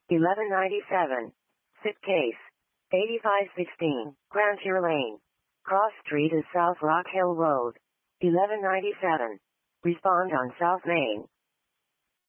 1197. SIP case. 8516. Grantier Lane. Cross Street is South Rock Hill Road. 1197. Respond on South Main.